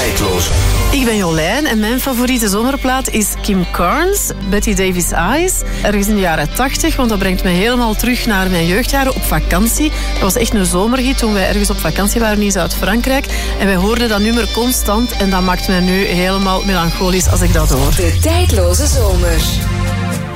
Tijdloze. Ik ben Jolijn en mijn favoriete zomerplaat is Kim Carnes, Betty Davis Eyes. Ergens in de jaren 80, want dat brengt me helemaal terug naar mijn jeugdjaren op vakantie. Dat was echt een zomerhit toen wij ergens op vakantie waren in Zuid-Frankrijk. En wij hoorden dat nummer constant en dat maakt mij nu helemaal melancholisch als ik dat hoor. De Tijdloze Zomer.